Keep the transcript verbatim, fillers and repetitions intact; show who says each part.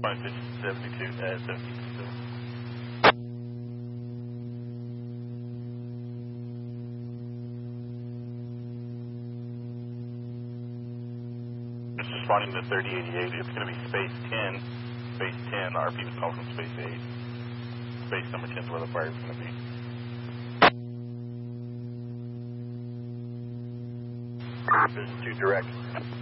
Speaker 1: Fine, seventy-two, uh, seventy-two. It's responding to thirty eighty-eight. It's going to be space ten. Space ten, R P was called from space eight. Space number ten is where the fire is going to be. Vision two direct.